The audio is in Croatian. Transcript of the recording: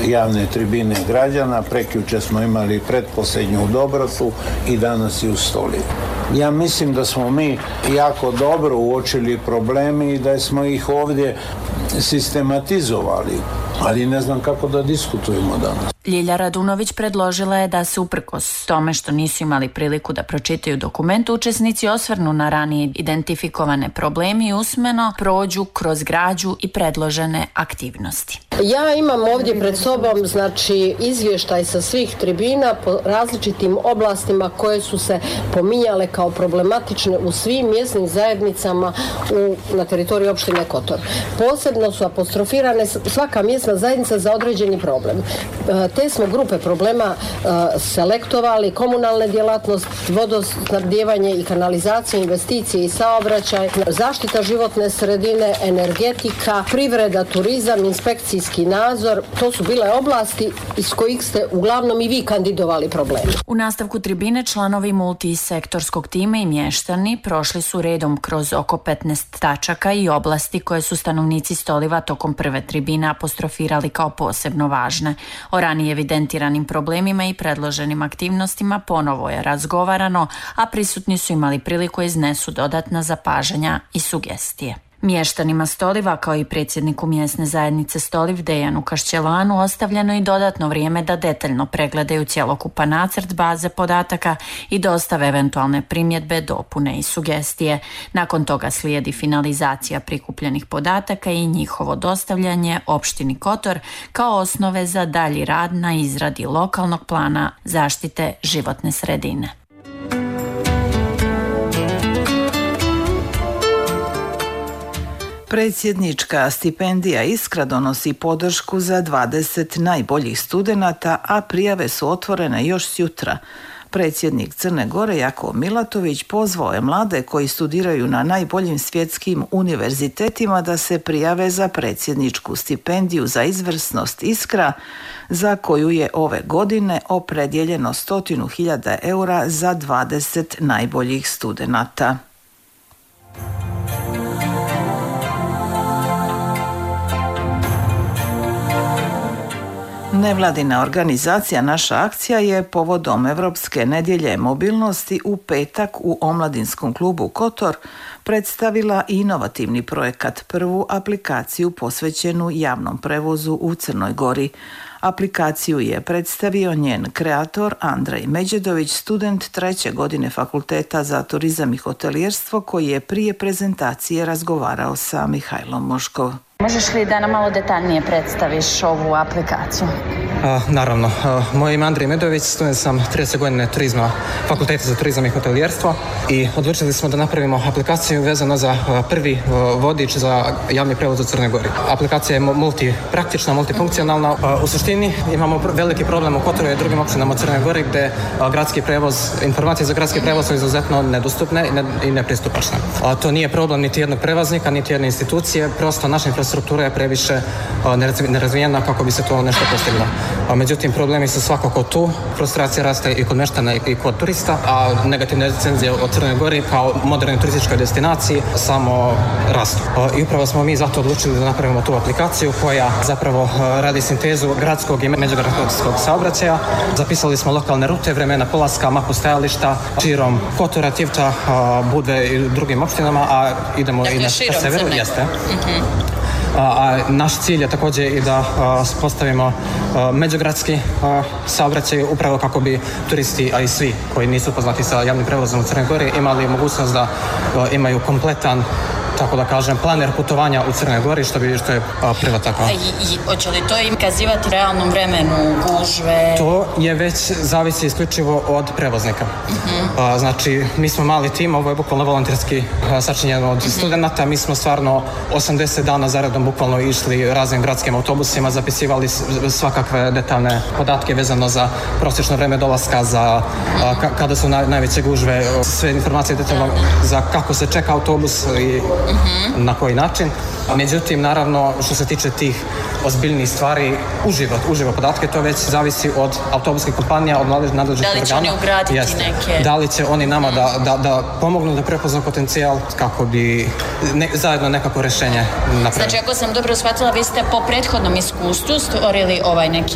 javne tribine građana. Prekjučer smo imali pretposljednju u Dobrotu i danas i u Stolivu. Ja mislim da smo mi jako dobro uočili problemi i da smo ih ovdje sistematizovali, ali ne znam kako da diskutujemo danas. Ljilja Radunović predložila je da se uprkos tome što nisu imali priliku da pročitaju dokument, učesnici osvrnu na ranije identifikovane problemi i usmeno prođu kroz građu i predložene aktivnosti. Ja imam ovdje pred sobom izvještaj sa svih tribina po različitim oblastima koje su se pominjale kao problematične u svim mjesnim zajednicama na teritoriju opštine Kotor. Posebno su apostrofirane svaka mjesna zajednica za određeni problem. Te smo grupe problema selektovali: komunalne djelatnost, vodosnabdijevanje i kanalizacija, investicije i saobraćaj, zaštita životne sredine, energetika, privreda, turizam, inspekcijski nadzor. To su bile oblasti iz kojih ste uglavnom i vi kandidovali probleme. U nastavku tribine članovi multisektorskog tima i mještani prošli su redom kroz oko 15 tačaka i oblasti koje su stanovnici Stoliva tokom prve tribine apostrofirali kao posebno važne. O ranije evidentiranim problemima i predloženim aktivnostima ponovo je razgovarano, a prisutni su imali priliku iznesu dodatna zapažanja i sugestije. Mještanima Stoliva, kao i predsjedniku mjesne zajednice Stoliv Dejanu Kašćelanu, ostavljeno i dodatno vrijeme da detaljno pregledaju cjelokupan nacrt baze podataka i dostave eventualne primjedbe, dopune i sugestije. Nakon toga slijedi finalizacija prikupljenih podataka i njihovo dostavljanje opštini Kotor kao osnove za dalji rad na izradi lokalnog plana zaštite životne sredine. Predsjednička stipendija Iskra donosi podršku za 20 najboljih studenata, a prijave su otvorene još sjutra. Predsjednik Crne Gore Jakov Milatović pozvao je mlade koji studiraju na najboljim svjetskim univerzitetima da se prijave za predsjedničku stipendiju za izvrsnost Iskra, za koju je ove godine opredijeljeno 100.000 eura za 20 najboljih studenata. Nevladina organizacija Naša akcija je povodom Europske nedjelje mobilnosti u petak u omladinskom klubu Kotor predstavila inovativni projekat, prvu aplikaciju posvećenu javnom prevozu u Crnoj Gori. Aplikaciju je predstavio njen kreator Andrej Međedović, student 3. godine Fakulteta za turizam i hotelijerstvo, koji je prije prezentacije razgovarao sa Mihajlom Moškov. Možeš li da nam malo detaljnije predstaviš ovu aplikaciju? Naravno. Moje ime je Andrej Medović, student sam 30. godine turizma, Fakulteta za turizam i hotelijerstvo, i odlučili smo da napravimo aplikaciju vezano za prvi vodič za javni prevoz u Crnoj Gori. Aplikacija je multipraktična, multifunkcionalna. U suštini imamo veliki problem u Kotoru i drugim općinama u Crnoj Gori gdje gradski prevoz, informacije za gradski prevoz su izuzetno nedostupne i nepristupačne. To nije problem niti jednog prevoznika, niti jedne institucije, prosto naša infrastruktura je previše nerazvijena kako bi se to nešto postiglo. Međutim, problemi su svakako tu. Frustracija raste i kod mještana i kod turista, a negativne recenzije o Crnoj Gori kao modernoj turističkoj destinaciji samo rastu. I upravo smo mi zato odlučili da napravimo tu aplikaciju koja zapravo radi sintezu gradskog i međugradskog saobraćaja. Zapisali smo lokalne rute, vremena polaska, mapu stajališta, širom Kotora, Tivta, Budve i drugim opštinama, a idemo i na severu. Jeste. A naš cilj je također i da postavimo međugradski saobraćaj upravo kako bi turisti, a i svi koji nisu upoznati sa javnim prevozom u Crnoj Gori, imali mogućnost da imaju kompletan, tako da kažem, planer putovanja u Crnoj Gori, što je prva takva. I hoće li to im kazivati u realnom vremenu, gužve? To je već zavisi isključivo od prevoznika. Znači, mi smo mali tim, ovo je bukvalno volonterski sačinjeno od studenta. Mi smo stvarno 80 dana zaredom bukvalno išli raznim gradskim autobusima, zapisivali svakakve detaljne podatke vezano za prosječno vrijeme dolaska, za kada su najveće gužve, sve informacije detaljno za kako se čeka autobus i na koji način. Međutim, naravno, što se tiče tih ozbiljnih stvari, uživo podatke, to već zavisi od autobuskih kompanija, od nadležnih organa. Da li će oni ugraditi neke? Da li će oni nama da pomognu da prepoznaju potencijal kako bi zajedno nekako rješenje napravili. Znači, ako sam dobro shvatila, vi ste po prethodnom iskustvu stvorili neki